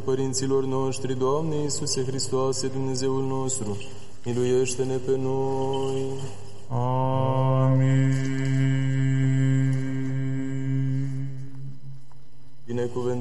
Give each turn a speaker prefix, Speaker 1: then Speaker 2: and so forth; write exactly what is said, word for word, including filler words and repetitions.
Speaker 1: părinților noștri, Doamne Iisuse Hristoase, Dumnezeul nostru, miluiește-ne pe noi.
Speaker 2: Amin.
Speaker 1: Binecuvânt